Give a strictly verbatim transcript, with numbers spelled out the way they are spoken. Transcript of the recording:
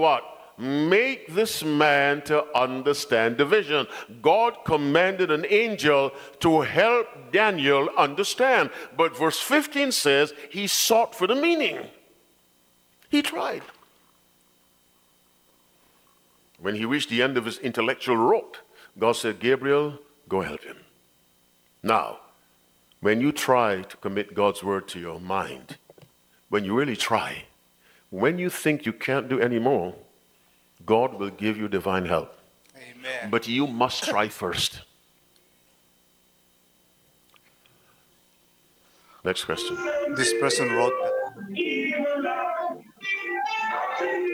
what? Make this man to understand the vision. God commanded an angel to help Daniel understand. But verse fifteen says he sought for the meaning. He tried. When he reached the end of his intellectual rope, God said, Gabriel, go help him. Now, when you try to commit God's word to your mind, when you really try, when you think you can't do any more, God will give you divine help. Amen. But you must try first. Next question. This person wrote that